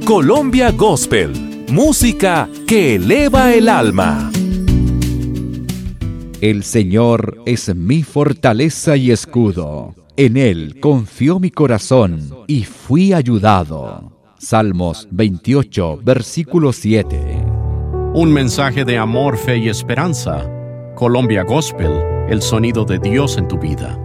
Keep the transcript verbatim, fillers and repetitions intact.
Colombia Gospel, música que eleva el alma. El Señor es mi fortaleza y escudo. En Él confió mi corazón y fui ayudado. Salmos veintiocho, versículo siete. Un mensaje de amor, fe y esperanza. Colombia Gospel, el sonido de Dios en tu vida.